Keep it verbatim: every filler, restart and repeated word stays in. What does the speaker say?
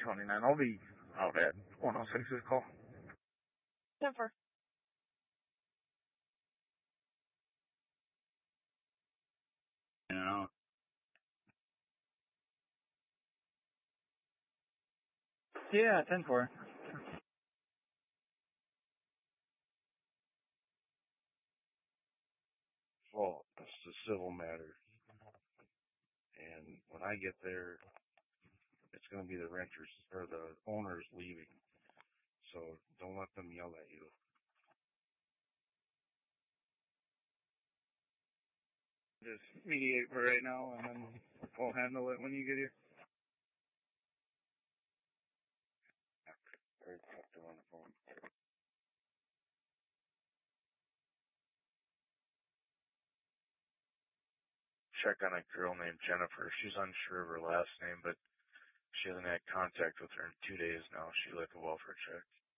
twenty-nine. I'll be out at one oh six. Is call. ten four. Yeah. Yeah, ten four. Well, it's a civil matter. And when I get there, it's going to be the renters or the owners leaving. So don't let them yell at you. Just mediate for right now, and then we'll handle it when you get here. I talked to her on the phone. Check on a girl named Jennifer. She's unsure of her last name, but she hasn't had contact with her in two days now. She left a welfare check.